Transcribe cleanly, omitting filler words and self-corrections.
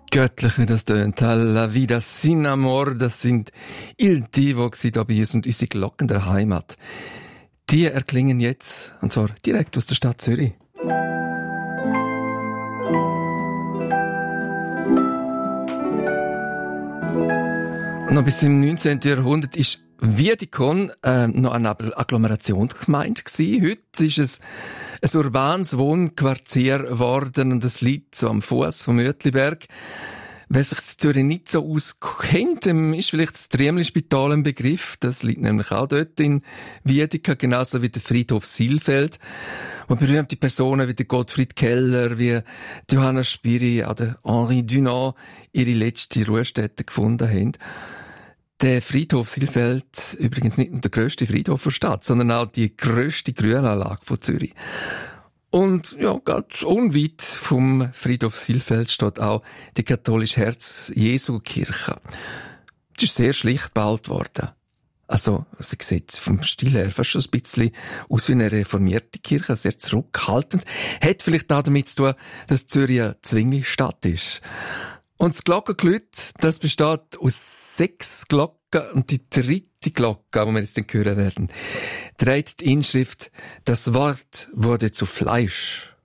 Göttlich, wie das tönt. La vida sin amor, das sind Il Divo da bei uns und unsere Glocken der Heimat. Die erklingen jetzt, und zwar direkt aus der Stadt Zürich. Und noch bis im 19. Jahrhundert ist Wiedikon noch eine Agglomerationsgemeinde gewesen. Heute ist es ein urbanes Wohnquartier geworden und es liegt so am Fuss vom Uetliberg. Wer sich in Zürich nicht so auskennt, dem ist vielleicht das Triemli-Spital ein Begriff. Das liegt nämlich auch dort in Wiedika, genauso wie der Friedhof Silfeld, wo berühmte Personen wie der Gottfried Keller, wie die Johanna Spiri oder Henri Dunant ihre letzte Ruhestätte gefunden haben. Der Friedhof Silfeld, übrigens nicht nur der grösste Friedhof der Stadt, sondern auch die grösste Grünanlage von Zürich. Und ja, ganz unweit vom Friedhof Silfeld steht auch die katholische Herz-Jesu-Kirche. Die ist sehr schlicht gebaut worden. Also, sie sieht vom Stil her fast schon ein bisschen aus wie eine reformierte Kirche, sehr zurückhaltend. Hat vielleicht auch damit zu tun, dass Zürich eine Zwingli-Stadt ist. Und das Glockengelüt, das besteht aus 6 Glocken und die dritte Glocke, die wir jetzt hören werden, trägt die Inschrift: Das Wort wurde zu Fleisch.